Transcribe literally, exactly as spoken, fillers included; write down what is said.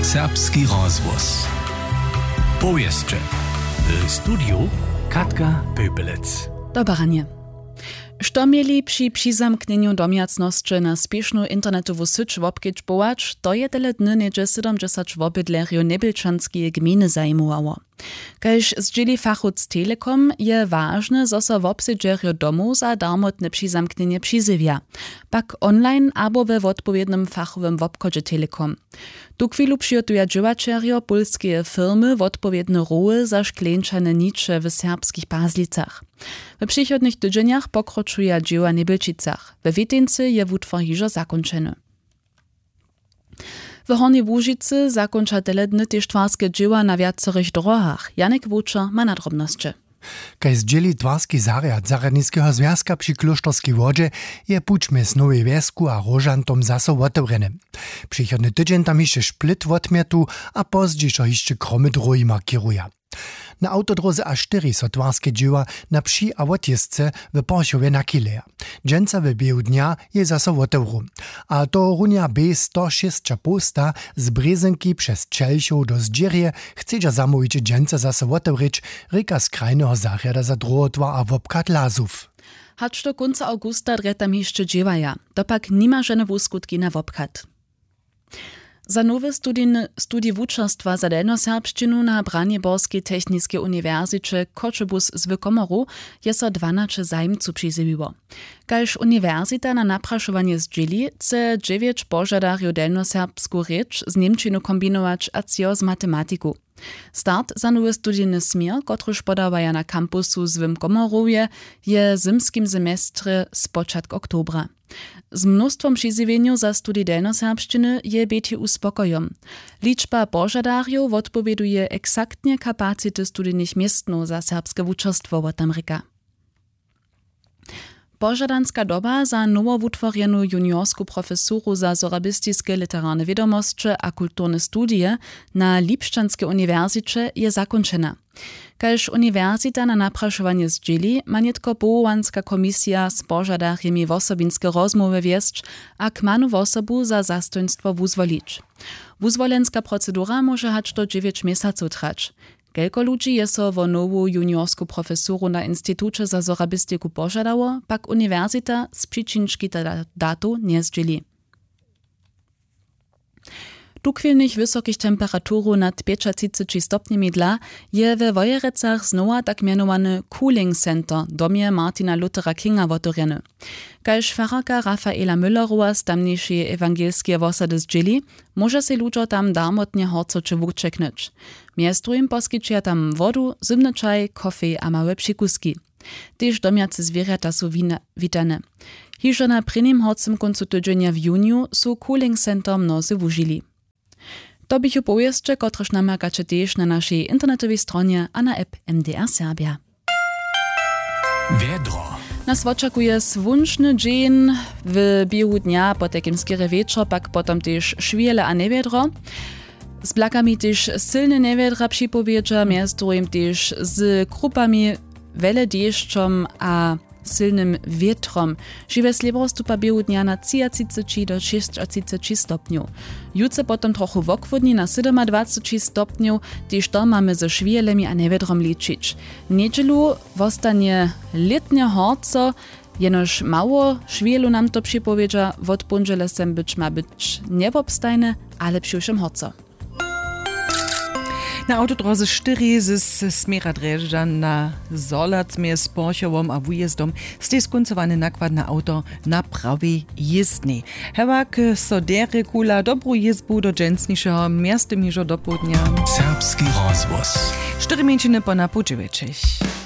Serbski rozhłos. Powieście. W studiu Katka Pöpelec. Dobranie. Što mieli przy přizamknieniu domiacnosće na spiešnu internetovu syć wobkedźbować, to je tele dny niedzie siedemdziesiąt wobydlerjo nebylčanskie gminy zajmowało. Kaž zdźěli fachúc Telekom, je ważne, zo so wobsedźerjo domów za darmotne přizamknienie přizywja, pak online abo we wotpowiednym fachowym wobchodzie Telekom. Tu chwilu przyjotuja dźěłačerjo polskie firmy wotpowiedne roły za šklenčane nicze w serbskich Pazlicach. W przychodnych tydzieniach pokročuja dzieła Nebylčicach. We Wietincy je wutwór hižo zakończeny. W Hornej Łužicy zakończa tele dny też twarskie dzieła na wiacorych drogach. Janek Wučer ma nadrobnosće. Kaj zdźěli twarski zariad Zaradnického związka przy Kloštorskiej wodzie je puć mez Nowej Wesku a Rožantom zaso otewreny. Przychodny tydzień tam jeszcze Split wotmietu, a pozdźišo jeszcze kromy drojima kieruja. Na autodroze A cztery so twarskie dzieła na psi a wotjezdce w Porchowie nakileja. Dżęca w biegu dnia je zaso otewru. A to runia B sto sześć posta z Brezynki przez Čelšov do Zdzierje chce zamówić dżęca zaso otewryć ryka z krajnego zachjada za drogotwa a wobkat lazów. Hacz do końca augusta dre tam jeszcze dziewaja. Dopak nima żadne wuskutki na wobkat. Za nowe studijne studie wučerstwa za delnoserbšćinu na Braniborskiej Techniskiej Uniwersycie Kočebus z Komoru je so dwanaście zajmcu přizywiło. Kaž uniwersita na napraszowanie zdźěli, chce dziewięć požadarjo delnoserbsku rěč z Němčinu kombinować a cio z matematiku. Start za nowy studijny smier, kotruž podawaja na kampusu z Komoruje, je zimskim semestrze z początku oktobra. Z mnóstwom přizywieniu za studij delnoserbšćiny je beti uspokojom. Liczba požadarjów odpowieduje eksaktnie kapacity studijnych miestnów za serbskie wučerstwo od Amerika. Požadanska doba za nowo wutworjenu juniorsku profesuru za sorabistiske literarne wiadomostcze a kulturne studie na Lipšćanskej uniwersycie je zakończena. Kaž uniwersita na napraszowanie zdźěli, ma nitko powołanska komisja z požadarjemi wosobinske rozmowy wiesć, a kmanu wosobu za zastojnstwo wuzwolić. Wuzwolenska procedura może hać do dziewięć miesaców trać. Kelko ludzi je so wo nowu juniorsku profesuru na Instytucie za sorabistiku požadało, pak uniwersita z przyczynczki datu nie zdźěli. Tukwilnych wysokich temperaturu nad trzydzieści stopniami dla je we Wojerecach znowa tak mianowany Cooling Center domie Martina Luthera Kinga wotorjeny. Kaž faraka Rafaela Müllerova z tamniejszej ewangelskie wosady zdźěli, może se ludzo tam darmotnie horcoče wučeknyć. Miestru im poskyčia tam wodu, zimny czaj, kofej a małe přikuski. Tež domiace zwierzęta są witane. Hižo na prynim horcym koncu tydzienia w juniu su Cooling Center mnozy wužili. To bych opowieszcze, kotreż namakacie też na naszej internetowej stronie a na app M D R Serbia. Wiedro. Nas oczekuje słoneczny dzień w biegu dnia, potem skiery wieczór, pak potem też szwiele a niewiedro. Z blakami też silne niewiedra przypowiedza, między też z krupami, wiele deszczom a silnym wietrom. Žiwe slibro stupa biegu dnia na trzydzieści do trzydziestu stopniów. Jutro potem trochę wokwodni na dwadzieścia siedem stopniów, też to mamy ze szwielemi a niewiedrom liczyć. W niedzielu wostanie letnie horco, jenoż mało szwielu nam to przypowiedza, wot pondziele sem być ma być niewobstajne, ale przyjszym horco. Na autodroze cztery z smiera Drežďan na Zolac mjez Porchowom a wujezdom ste skoncowany nakład na auto na prawej jezdnej. Hewak so dere kula dobru jezbu do dżęsnišeho miastem hižo do południa. Serbski rozhłos. Cztery mięciny po na półdziewięciu.